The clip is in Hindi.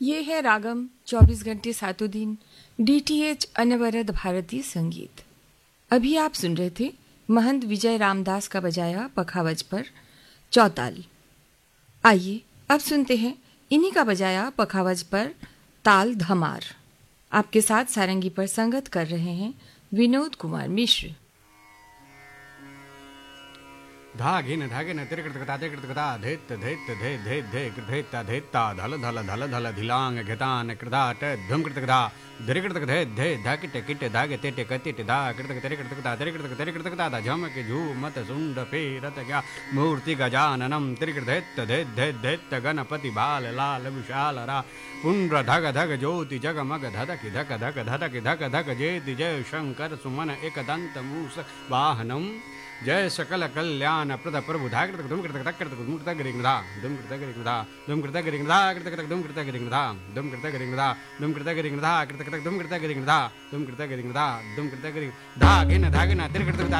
ये है रागम 24 घंटे सातों दिन डीटीएच अनवरत भारतीय संगीत। अभी आप सुन रहे थे महंत विजय रामदास का बजाया पखावज पर चौताल। आइए अब सुनते हैं इन्हीं का बजाया पखावज पर ताल धमार। आपके साथ सारंगी पर संगत कर रहे हैं विनोद कुमार मिश्र। धागिन धागिन तिरकृतकता तिरकृतकता धैत धैत धै धै धै कृधैता धैता धल धल धल धल धिलांग घतान कृदाट धुमकृतकता तिरकृतक धै धै धाकिट किट धागे तेटे कतिट धा कृतक तिरकृतकता तिरकृतक तिरकृतकता धा झमक झूमत सुंड पेरत क्या मूर्ति गजाननम तिरकृतैत धै धै धैत गणपति बाल लाल विशाल रा पुण्ड्र धग धग ज्योति जगमग धधक धक धक धधक धक धक जयति जय शंकर सुमन एकदंत मूस वाहनम जय सकल कल्याण प्रद प्रभु धाकृतक धूमकृतक तकृतक धूमकृतक रिंगधा धूमकृतक रिंगधा धूमकृतक रिंगधा कृतक धूमकृतक रिंगधा धूमकृतक रिंगधा धूमकृतक रिंगधा कृतक धूमकृतक रिंगधा धूमकृतक रिंगधा धूमकृतक रिंग धागिन धागिन तिरकृतक